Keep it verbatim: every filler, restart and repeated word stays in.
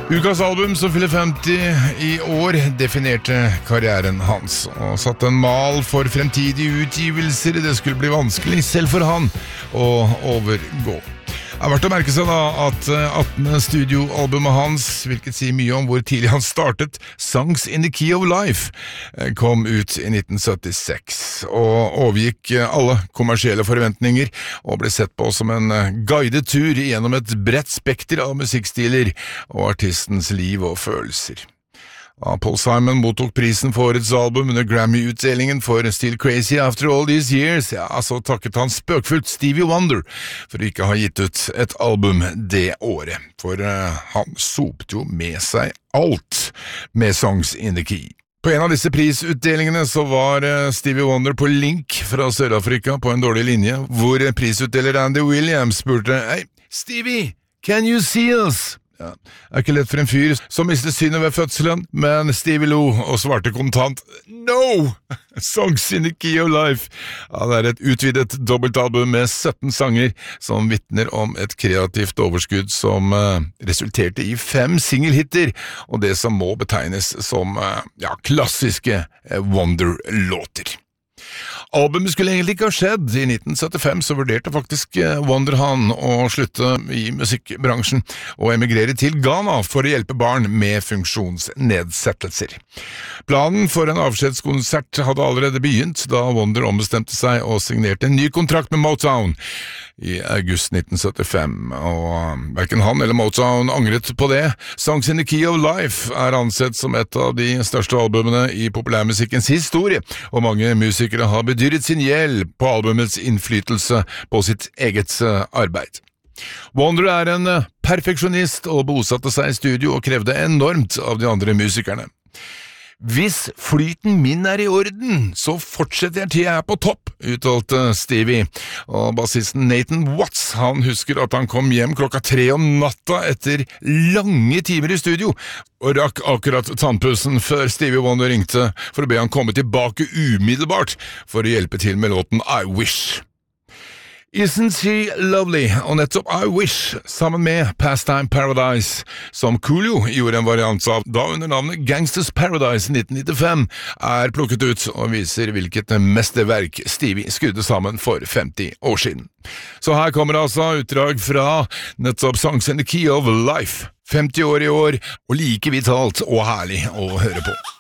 Ukas album som fyller femti i år definerte karrieren hans og satte en mal for fremtidige utgivelser. Det skulle bli vanskelig selv for han å overgå. Det er verdt å merke seg da at attende studioalbumet hans, hvilket sier mye om hvor tidlig han startet, Songs in the Key of Life, kom ut i nitten syttiseks og overgikk alle kommersielle forventninger og ble sett på som en guidet tur gjennom et bredt spekter av musikkstiler og artistens liv og følelser. Da Paul Simon mottok prisen for årets album under Grammy-utdelingen for Still Crazy After All These Years, ja, så takket han spøkfullt Stevie Wonder for å ikke ha gitt ut et album det året, for uh, han sopte jo med seg alt med Songs in the Key. På en av disse prisutdelingene så var uh, Stevie Wonder på link fra Sør-Afrika på en dårlig linje, hvor prisutdeler Andy Williams spurte «Hey, Stevie, can you see us?» Ja, det er ikke lett for en fyr som mistet synet ved fødselen, men Stevie lo og svarte kontant «No! Songs in the Key of Life!» Ja, det er et utvidet dobbeltalbum med sytten sanger som vittner om et kreativt overskudd som uh, resulterte i fem singelhitter, og det som må betegnes som uh, ja, klassiske uh, Wonder-låter. Albumet skulle egentlig ikke ha skjedd. I nitten syttifem så vurderte faktisk Wonder han å slutte i musikkbransjen og emigrere til Ghana for å hjelpe barn med funksjonsnedsettelser. Planen for en avskjedskonsert hadde allerede begynt da Wonder ombestemte seg og signerte en ny kontrakt med Motown i august nitten syttifem, og hverken han eller Motown angret på det. Songs in the Key of Life er ansett som et av de største albumene i populærmusikkens historie, og mange musikere har bedyret sin gjeld på albumets innflytelse på sitt eget arbeid. Wonder er en perfeksjonist og bosatte seg i studio og krevde enormt av de andre musikerne. «Hvis flyten min er i orden, så fortsetter jeg til jeg er på topp», uttalte Stevie. Og bassisten Nathan Watts, han husker at han kom hjem klokka tre om natta etter lange timer i studio, og rakk akkurat tannpussen før Stevie Wonder ringte for å be han komme tilbake umiddelbart for å hjelpe til med låten I Wish. Isn't She Lovely, og nettopp I Wish, sammen med Pastime Paradise, som Coolio gjorde en variant av, da under navnet Gangsters Paradise nitten nittifem, er plukket ut og viser hvilket mesterverk Stevie skrudde sammen for femti år siden. Så her kommer altså utdrag fra nettopp Songs in the Key of Life, femti år i år, og like vitalt og herlig å høre på.